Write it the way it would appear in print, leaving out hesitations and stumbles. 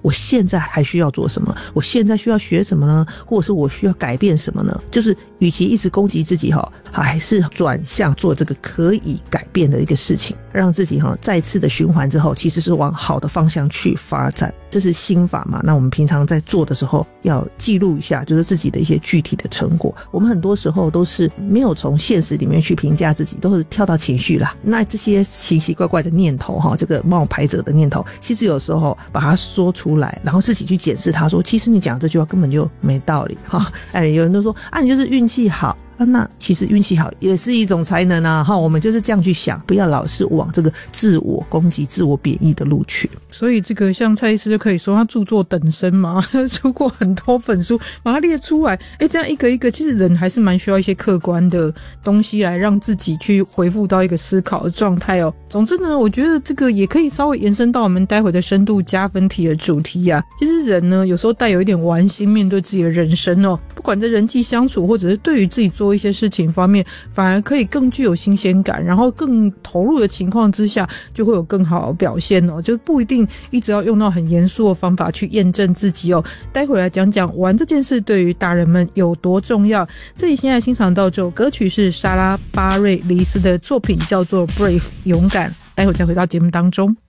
我现在还需要做什么，我现在需要学什么呢，或者是我需要改变什么呢，就是与其一直攻击自己还是转向做这个可以改变的一个事情，让自己再次的循环之后，其实是往好的方向去发展。这是心法嘛，那我们平常在做的时候要记录一下，就是自己的一些具体的成果。我们很多时候都是没有从现实里面去评价自己，都是跳到情绪啦。那这些奇奇怪怪的念头这个冒牌者的念头，其实有时候把它说出来，然后自己去检视它，说其实你讲这句话根本就没道理有人都说你就是运气好那其实运气好也是一种才能我们就是这样去想，不要老是往这个自我攻击自我贬义的路去。 所以这个像蔡医师就可以说他著作等身嘛，出过很多本书把它列出来，这样一个一个，其实人还是蛮需要一些客观的东西来让自己去回复到一个思考的状态总之呢，我觉得这个也可以稍微延伸到我们待会的深度加分题的主题其实人呢有时候带有一点玩心面对自己的人生不管在人际相处或者是对于自己做一些事情方面，反而可以更具有新鲜感，然后更投入的情况之下就会有更好的表现就不一定一直要用到很严肃的方法去验证自己待会来讲讲玩这件事对于大人们有多重要。这里现在欣赏到这首歌曲是莎拉巴瑞黎斯的作品，叫做 Brave 勇敢，待会再回到节目当中。